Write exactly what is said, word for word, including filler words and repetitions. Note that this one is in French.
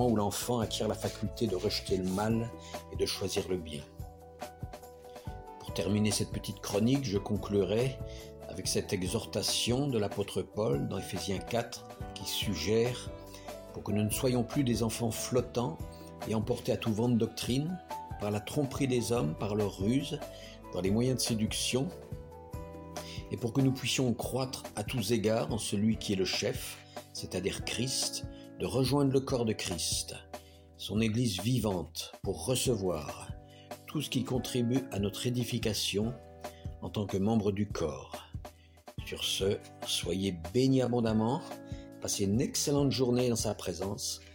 où l'enfant acquiert la faculté de rejeter le mal et de choisir le bien. Pour terminer cette petite chronique, je conclurai avec cette exhortation de l'apôtre Paul dans Éphésiens quatre qui suggère, pour que nous ne soyons plus des enfants flottants et emportés à tout vent de doctrine, par la tromperie des hommes, par leur ruse, dans les moyens de séduction, et pour que nous puissions croître à tous égards en celui qui est le chef, c'est-à-dire Christ, de rejoindre le corps de Christ, son Église vivante, pour recevoir tout ce qui contribue à notre édification en tant que membre du corps. Sur ce, soyez bénis abondamment, passez une excellente journée dans sa présence,